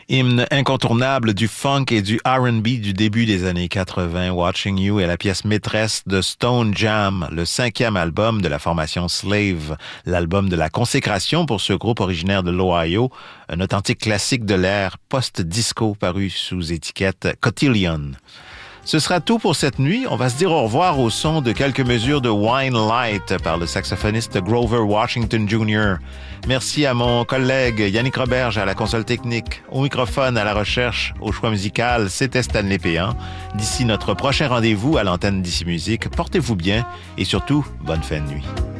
Hymne incontournable du funk et du R&B du début des années 80, Watching You est la pièce maîtresse de Stone Jam, le 5e album de la formation Slave, l'album de la consécration pour ce groupe originaire de l'Ohio, un authentique classique de l'ère post-disco paru sous étiquette Cotillion. Ce sera tout pour cette nuit. On va se dire au revoir au son de quelques mesures de Wine Light par le saxophoniste Grover Washington Jr. Merci à mon collègue Yannick Roberge à la console technique, au microphone, à la recherche, au choix musical. C'était Stanley Péan. D'ici notre prochain rendez-vous à l'antenne d'Ici Musique, portez-vous bien et surtout, bonne fin de nuit.